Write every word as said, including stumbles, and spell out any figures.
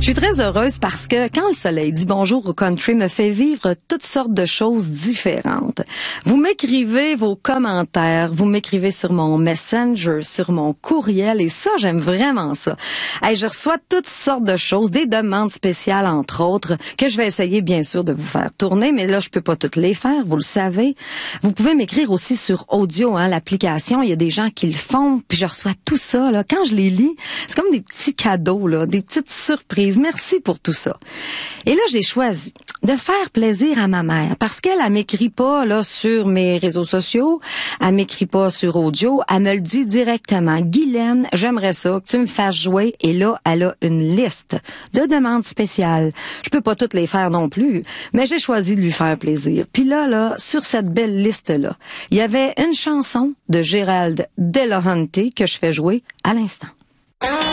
Je suis très heureuse parce que quand le soleil dit bonjour au country me fait vivre toutes sortes de choses différentes. Vous m'écrivez vos commentaires, vous m'écrivez sur mon Messenger, sur mon courriel et ça, j'aime vraiment ça. Hey, je reçois toutes sortes de choses, des demandes spéciales entre autres, que je vais essayer bien sûr de vous faire tourner, mais là, je peux pas toutes les faire, vous le savez. Vous pouvez m'écrire aussi sur Audio, hein, l'application, il y a des gens qui le font, puis je reçois tout ça, là. Quand je les lis, c'est comme des petits cadeaux, là, des petites surprises. Merci pour tout ça. Et là, j'ai choisi de faire plaisir à ma mère parce qu'elle, elle m'écrit pas là sur mes réseaux sociaux, elle m'écrit pas sur Audio, elle me le dit directement. Guylaine, j'aimerais ça que tu me fasses jouer. Et là, elle a une liste de demandes spéciales. Je peux pas toutes les faire non plus, mais j'ai choisi de lui faire plaisir. Puis là, là, sur cette belle liste-là, il y avait une chanson de Gérald Delahunty que je fais jouer à l'instant.